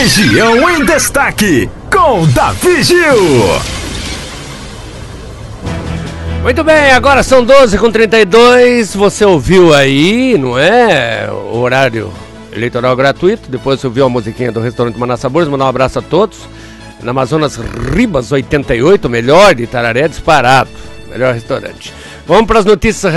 Região em Destaque, com Davi Gil. Muito bem, agora são 12h32, você ouviu aí, não é? O horário eleitoral gratuito, depois você ouviu a musiquinha do restaurante Maná Sabores, mandar um abraço a todos. Na Amazonas Ribas 88, melhor de Itararé, disparado, melhor restaurante. Vamos para as notícias